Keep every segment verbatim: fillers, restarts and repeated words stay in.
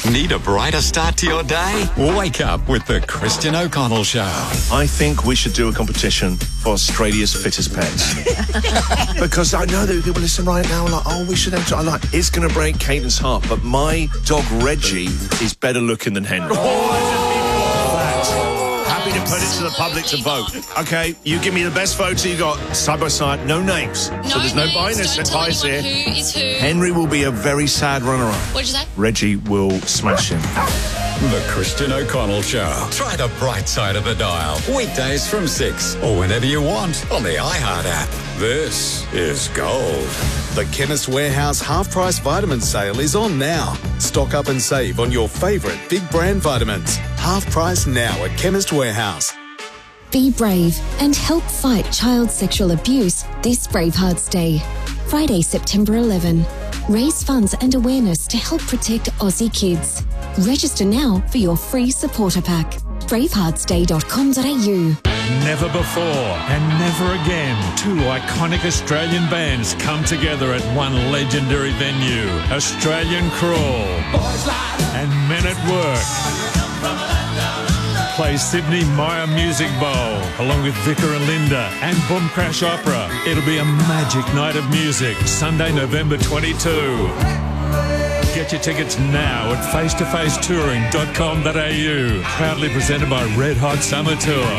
Need a brighter start to your day? Wake up with the Christian O'Connell Show. I think we should do a competition for Australia's fittest pets. Because I know that people listen right now like, oh, we should enter. I'm like, it's going to break Caden's heart, but my dog Reggie is better looking than Henry. Happy to put it to the public to vote. Okay, you give me the best photo you got, side by side, no names. No so there's no bias here. Who is who? Henry will be a very sad runner-up. What did you say? Reggie will smash him. The Christian O'Connell Show. Try the bright side of the dial. Weekdays from six or whenever you want on the iHeart app. This is gold. The Chemist Warehouse half-price vitamin sale is on now. Stock up and save on your favourite big brand vitamins. Half price now at Chemist Warehouse. Be brave and help fight child sexual abuse this Bravehearts Day. Friday, September eleventh. Raise funds and awareness to help protect Aussie kids. Register now for your free supporter pack. bravehearts day dot com dot a u. Never before and never again, two iconic Australian bands come together at one legendary venue. Australian Crawl and Men at Work play Sydney Myer Music Bowl along with Vicar and Linda and Boom Crash Opera. It'll be a magic night of music, Sunday, November twenty-second. Get your tickets now at face to face touring dot com dot a u. Proudly presented by Red Hot Summer Tour.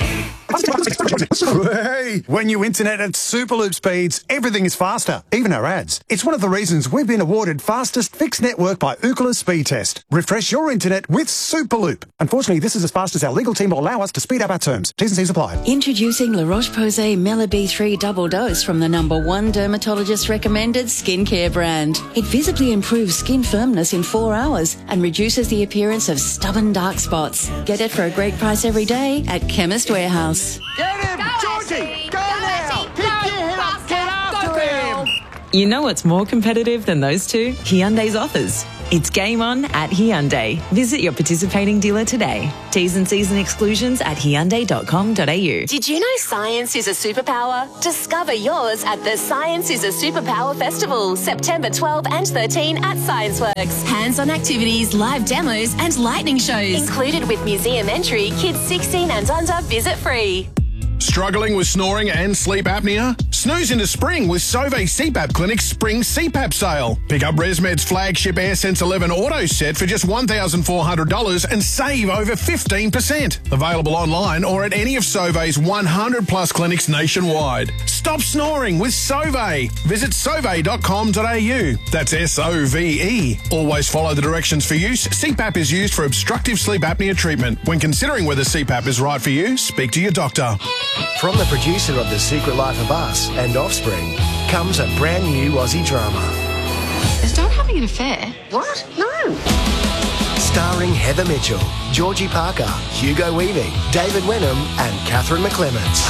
Hey, when you internet at Superloop speeds, everything is faster, even our ads. It's one of the reasons we've been awarded fastest fixed network by Ookla Speed Test. Refresh your internet with Superloop. Unfortunately, this is as fast as our legal team will allow us to speed up our terms. T's and C's apply. Introducing La Roche-Posay Mela B three Double Dose from the number one dermatologist recommended skincare brand. It visibly improves skin firmness in four hours and reduces the appearance of stubborn dark spots. Get it for a great price every day at Chemist Warehouse. Get him! Go Georgie! Go, go now! Pick your head up! Get after him! You know what's more competitive than those two? Hyundai's offers. It's game on at Hyundai. Visit your participating dealer today. T's and C's and exclusions at hyundai dot com dot a u. Did you know science is a superpower? Discover yours at the Science is a Superpower Festival, September twelfth and thirteenth at ScienceWorks. Hands-on activities, live demos and lightning shows. Included with museum entry, kids sixteen and under visit free. Struggling with snoring and sleep apnea? Snooze into spring with Sauvé C PAP Clinic's Spring C PAP sale. Pick up ResMed's flagship AirSense eleven Auto set for just one thousand four hundred dollars and save over fifteen percent. Available online or at any of Sauvé's one hundred plus clinics nationwide. Stop snoring with Sauvé. Visit sauvé dot com dot a u. That's S O V E. Always follow the directions for use. C PAP is used for obstructive sleep apnea treatment. When considering whether C PAP is right for you, speak to your doctor. From the producer of The Secret Life of Us and Offspring comes a brand new Aussie drama. Is Dad having an affair? What? No. Starring Heather Mitchell, Georgie Parker, Hugo Weaving, David Wenham and Catherine McClements.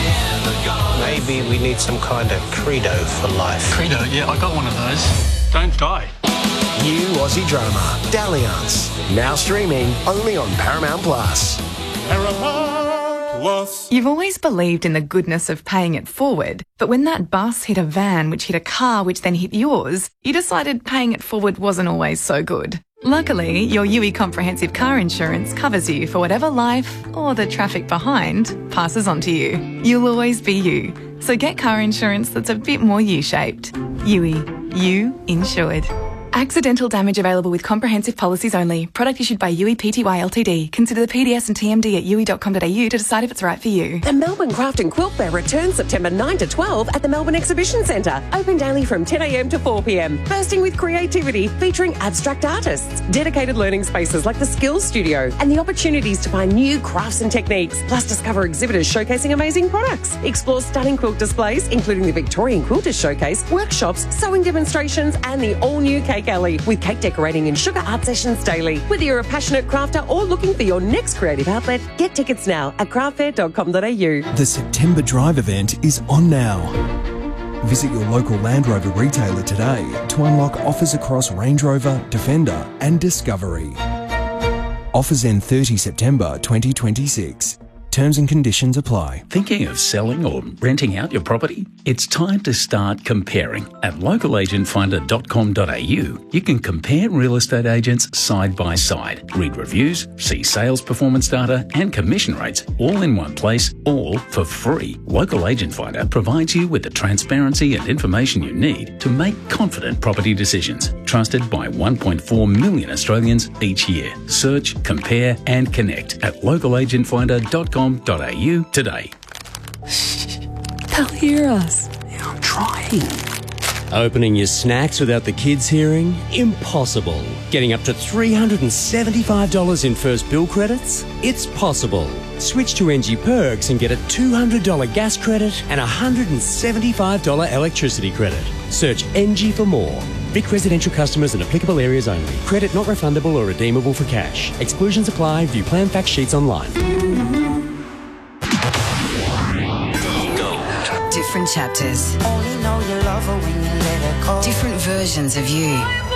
Maybe we need some kind of credo for life. Credo? Yeah, I got one of those. Don't die. New Aussie drama, Dalliance. Now streaming only on Paramount Plus. Paramount. You've always believed in the goodness of paying it forward, but when that bus hit a van which hit a car which then hit yours, you decided paying it forward wasn't always so good. Luckily, your U I Comprehensive Car Insurance covers you for whatever life, or the traffic behind, passes on to you. You'll always be you. So get car insurance that's a bit more U-shaped. U I. You insured. Accidental damage available with comprehensive policies only. Product issued by U I Pty Ltd. Consider the P D S and T M D at u i dot com dot a u to decide if it's right for you. The Melbourne Craft and Quilt Fair returns September ninth to twelfth at the Melbourne Exhibition Centre. Open daily from ten a m to four p m. Bursting with creativity, featuring abstract artists, dedicated learning spaces like the Skills Studio, and the opportunities to find new crafts and techniques. Plus, discover exhibitors showcasing amazing products. Explore stunning quilt displays, including the Victorian Quilters Showcase, workshops, sewing demonstrations, and the all-new Cake Alley, with cake decorating and sugar art sessions daily. Whether you're a passionate crafter or looking for your next creative outlet, get tickets now at craft fair dot com dot a u. The September Drive event is on now. Visit your local Land Rover retailer today to unlock offers across Range Rover, Defender and Discovery. Offers end thirtieth September twenty twenty-six. Terms and conditions apply. Thinking of selling or renting out your property? It's time to start comparing. At local agent finder dot com dot a u, you can compare real estate agents side by side, read reviews, see sales performance data and commission rates all in one place, all for free. Local Agent Finder provides you with the transparency and information you need to make confident property decisions. Trusted by one point four million Australians each year. Search, compare and connect at local agent finder dot com dot a u today. They'll hear us. Yeah, I'm trying. Opening your snacks without the kids hearing? Impossible. Getting up to three hundred seventy-five dollars in first bill credits? It's possible. Switch to N G Perks and get a two hundred dollars gas credit and a one hundred seventy-five dollars electricity credit. Search N G for more. Vic residential customers in applicable areas only. Credit not refundable or redeemable for cash. Exclusions apply. View plan fact sheets online. Different chapters. Only know you love her when you let her go. Different versions of you.